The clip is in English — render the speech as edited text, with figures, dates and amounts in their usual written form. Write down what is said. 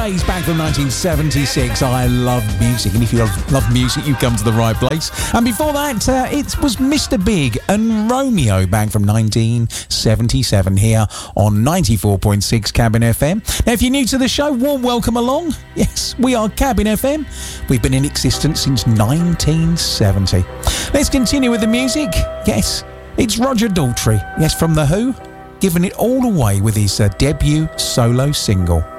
Days back from 1976. I love music, and if you love music, you come to the right place. And before that, it was Mr. Big and Romeo back from 1977 here on 94.6 Cabin FM. Now, if you're new to the show, warm welcome along. Yes, we are Cabin FM. We've been in existence since 1970. Let's continue with the music. Yes, it's Roger Daltrey. Yes, from The Who, giving it all away with his debut solo single.